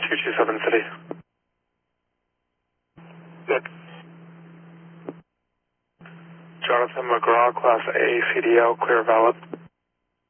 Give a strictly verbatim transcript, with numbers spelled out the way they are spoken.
two two seven City. Nick. Jonathan McGraw, Class A, C D L, clear valid.